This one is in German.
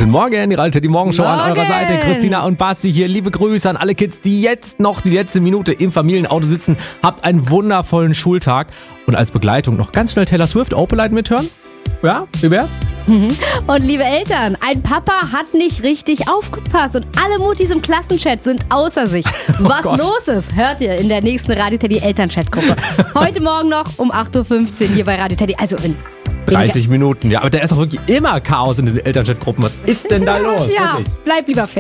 Guten Morgen, die Radio Teddy Morgenshow an eurer Morgen. Seite. Christina und Basti hier. Liebe Grüße an alle Kids, die jetzt noch die letzte Minute im Familienauto sitzen. Habt einen wundervollen Schultag. Und als Begleitung noch ganz schnell Taylor Swift Opalite mithören. Ja, wie wär's? Und liebe Eltern, ein Papa hat nicht richtig aufgepasst und alle Muttis im Klassenchat sind außer sich. Was Gott. los ist, hört ihr in der nächsten Radio Teddy Elternchat-Gruppe. Heute Morgen noch um 8.15 Uhr hier bei Radio Teddy. Also in 30 Minuten, ja. Aber da ist doch wirklich immer Chaos in diesen Elternchat-Gruppen. Was ist denn da los? Ja, Wirklich? bleib lieber fair.